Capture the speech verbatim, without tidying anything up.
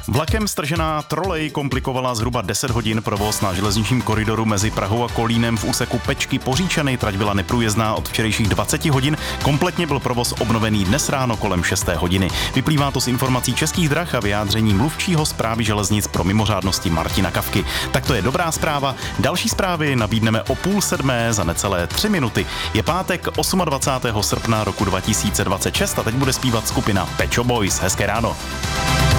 Vlakem stržená trolej komplikovala zhruba deset hodin provoz na železničním koridoru mezi Prahou a Kolínem v úseku Pečky Poříčany. Trať byla neprůjezdná od včerejších dvaceti hodin. Kompletně byl provoz obnovený dnes ráno kolem šesté hodiny. Vyplývá to z informací Českých drah a vyjádření mluvčího Správy železnic pro mimořádnosti Martina Kavky. Tak to je dobrá zpráva. Další zprávy nabídneme o půl sedmé za necelé tři minuty. Je pátek dvacátého osmého srpna roku dva tisíce dvacet šest a teď bude zpívat skupina Pet Shop Boys. Hezké ráno.